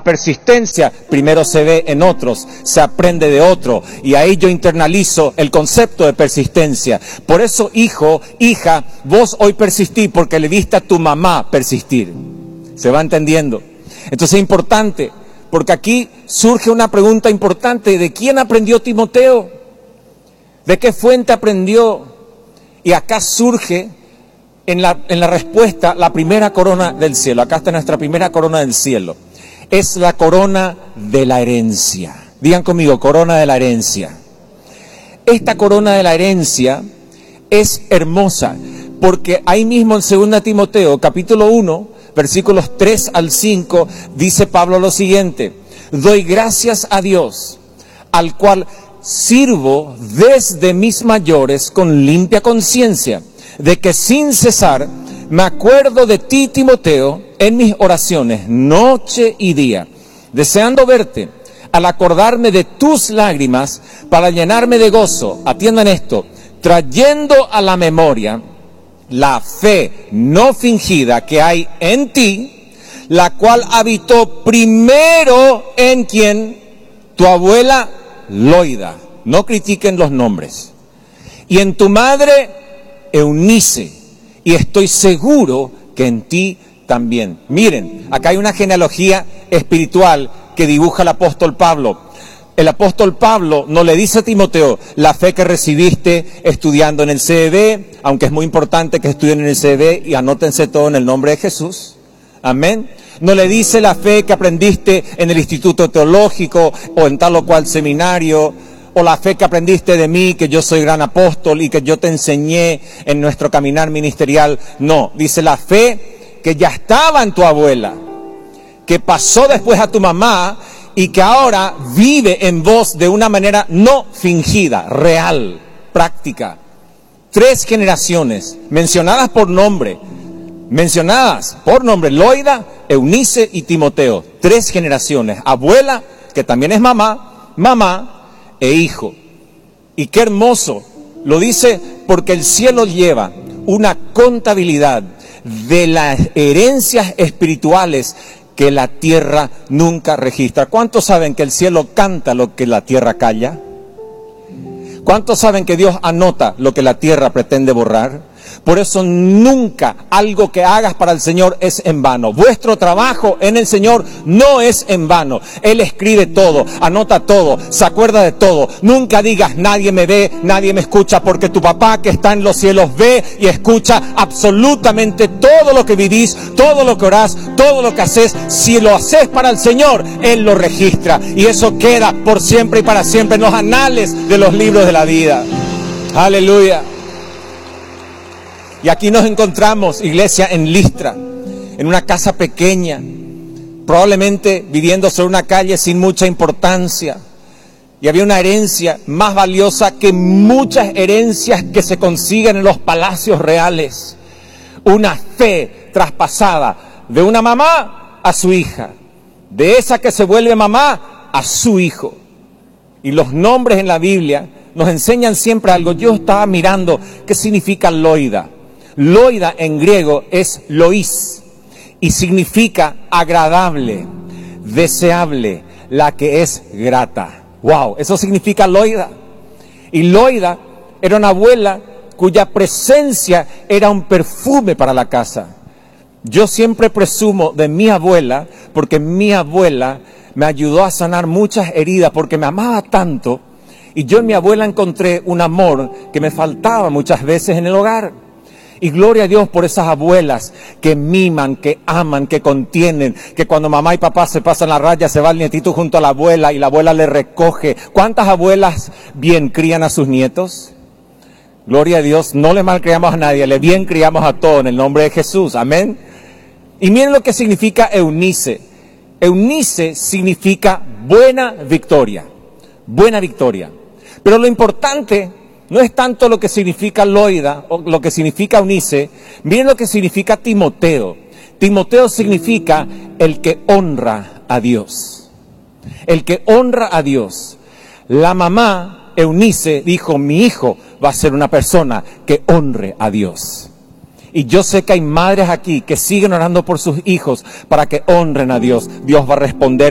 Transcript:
La persistencia primero se ve en otros, se aprende de otro, y ahí yo internalizo el concepto de persistencia. Por eso, hijo, hija, vos hoy persistí porque le viste a tu mamá persistir. ¿Se va entendiendo? Entonces es importante, porque aquí surge una pregunta importante: ¿de quién aprendió Timoteo? ¿De qué fuente aprendió? Y acá surge en la respuesta la primera corona del cielo. Acá está nuestra primera corona del cielo. Es la corona de la herencia. Digan conmigo, corona de la herencia. Esta corona de la herencia es hermosa, porque ahí mismo en 2 Timoteo, capítulo 1, versículos 3 al 5, dice Pablo lo siguiente: doy gracias a Dios, al cual sirvo desde mis mayores con limpia conciencia, de que sin cesar me acuerdo de ti, Timoteo, en mis oraciones, noche y día, deseando verte, al acordarme de tus lágrimas, para llenarme de gozo. Atiendan esto: trayendo a la memoria la fe no fingida que hay en ti, la cual habitó primero en quien, tu abuela Loida, no critiquen los nombres, y en tu madre Eunice, y estoy seguro que en ti también. Miren, acá hay una genealogía espiritual que dibuja el apóstol Pablo. El apóstol Pablo no le dice a Timoteo la fe que recibiste estudiando en el CEB, aunque es muy importante que estudien en el CEB y anótense todo en el nombre de Jesús. Amén. No le dice la fe que aprendiste en el instituto teológico o en tal o cual seminario, o la fe que aprendiste de mí, que yo soy gran apóstol y que yo te enseñé en nuestro caminar ministerial. No, dice la fe que ya estaba en tu abuela, que pasó después a tu mamá y que ahora vive en vos de una manera no fingida, real, práctica. 3 generaciones mencionadas por nombre, Loida, Eunice y Timoteo. 3 generaciones, abuela, que también es mamá, mamá e hijo. Y qué hermoso, lo dice porque el cielo lleva una contabilidad de las herencias espirituales que la tierra nunca registra. ¿Cuántos saben que el cielo canta lo que la tierra calla? ¿Cuántos saben que Dios anota lo que la tierra pretende borrar? Por eso nunca algo que hagas para el Señor es en vano. Vuestro trabajo en el Señor no es en vano. Él escribe todo, anota todo, se acuerda de todo. Nunca digas nadie me ve, nadie me escucha, porque tu papá que está en los cielos ve y escucha absolutamente todo lo que vivís, todo lo que orás, todo lo que haces. Si lo haces para el Señor, Él lo registra y eso queda por siempre y para siempre en los anales de los libros de la vida. Aleluya. Y aquí nos encontramos, iglesia, en Listra, en una casa pequeña, probablemente viviendo sobre una calle sin mucha importancia. Y había una herencia más valiosa que muchas herencias que se consiguen en los palacios reales. Una fe traspasada de una mamá a su hija, de esa que se vuelve mamá a su hijo. Y los nombres en la Biblia nos enseñan siempre algo. Yo estaba mirando qué significa Loida. Loida en griego es lois y significa agradable, deseable, la que es grata. ¡Wow! Eso significa Loida. Y Loida era una abuela cuya presencia era un perfume para la casa. Yo siempre presumo de mi abuela porque mi abuela me ayudó a sanar muchas heridas porque me amaba tanto y yo en mi abuela encontré un amor que me faltaba muchas veces en el hogar. Y gloria a Dios por esas abuelas que miman, que aman, que contienen, que cuando mamá y papá se pasan la raya, se va el nietito junto a la abuela y la abuela le recoge. ¿Cuántas abuelas bien crían a sus nietos? Gloria a Dios, no le malcriamos a nadie, le bien criamos a todos en el nombre de Jesús, amén. Y miren lo que significa Eunice. Eunice significa buena victoria, buena victoria. Pero lo importante no es tanto lo que significa Loida o lo que significa Eunice. Miren lo que significa Timoteo. Timoteo significa el que honra a Dios. El que honra a Dios. La mamá Eunice dijo, mi hijo va a ser una persona que honre a Dios. Y yo sé que hay madres aquí que siguen orando por sus hijos para que honren a Dios. Dios va a responder.